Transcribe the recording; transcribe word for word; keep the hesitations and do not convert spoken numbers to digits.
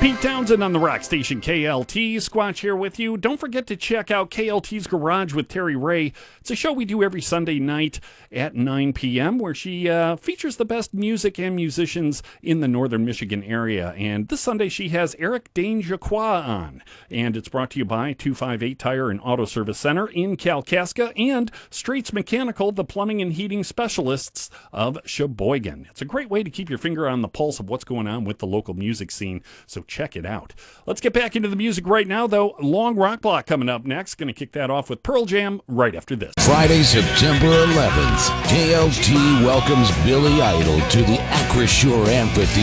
Pete Townsend on the rock station K L T. Squatch here with you. Don't forget to check out K L T's Garage with Terry Ray. It's a show we do every Sunday night at nine p.m. where she uh, features the best music and musicians in the northern Michigan area. And this Sunday she has Eric Dangeaqua on. And it's brought to you by two five eight Tire and Auto Service Center in Kalkaska and Straits Mechanical, the plumbing and heating specialists of Sheboygan. It's a great way to keep your finger on the pulse of what's going on with the local music scene. So check it out. Let's get back into the music right now, though. Long Rock Block coming up next. Going to kick that off with Pearl Jam right after this. Friday, September eleventh, K L T welcomes Billy Idol to the Acrisure Amphitheater.